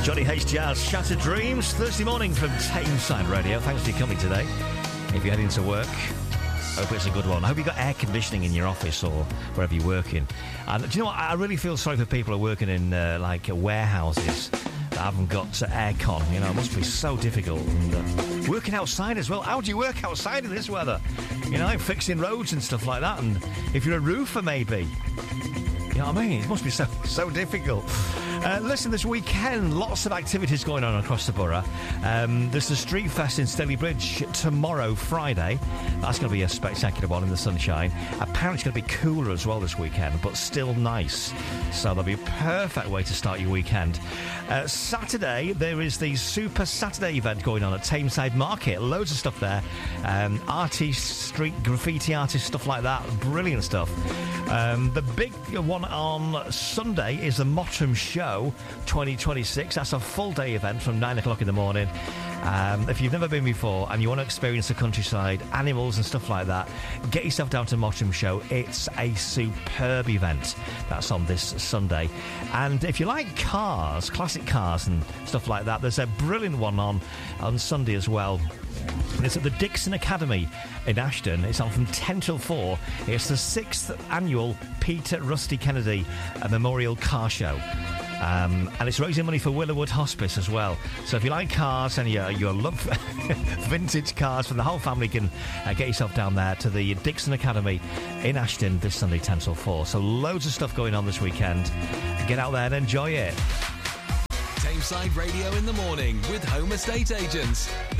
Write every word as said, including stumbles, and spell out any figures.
Johnny H. Jazz, Shattered Dreams, Thursday morning from Tameside Radio. Thanks for your company today. If you're heading to work, hope it's a good one. I hope you've got air conditioning in your office or wherever you're working. And do you know what? I really feel sorry for people who are working in, uh, like, uh, warehouses that haven't got uh, aircon. You know, it must be so difficult. And, uh, working outside as well. How do you work outside in this weather? You know, fixing roads and stuff like that. And if you're a roofer, maybe. You know what I mean? It must be so so difficult. Uh, listen, this weekend, lots of activities going on across the borough. Um, there's the Street Fest in Staley Bridge tomorrow, Friday. That's going to be a spectacular one in the sunshine. Apparently it's going to be cooler as well this weekend, but still nice. So that'll be a perfect way to start your weekend. Uh, Saturday, there is the Super Saturday event going on at Tameside Market. Loads of stuff there. Um, artists, street graffiti artists, stuff like that. Brilliant stuff. Um, the big one on Sunday is the Mottram Show twenty twenty-six. That's a full day event from nine o'clock in the morning. Um, if you've never been before and you want to experience the countryside, animals and stuff like that, get yourself down to Mottram Show. It's a superb event. That's on this Sunday. And if you like cars, classic cars and stuff like that, there's a brilliant one on on Sunday as well. It's at the Dixon Academy in Ashton. It's on from ten till four. It's the sixth annual Peter Rusty Kennedy uh, Memorial Car Show. Um, and it's raising money for Willowwood Hospice as well. So if you like cars and you, you love vintage cars, for the whole family can uh, get yourself down there to the Dixon Academy in Ashton this Sunday, ten till four. So loads of stuff going on this weekend. Get out there and enjoy it. Tameside Radio in the morning with Home Estate Agents.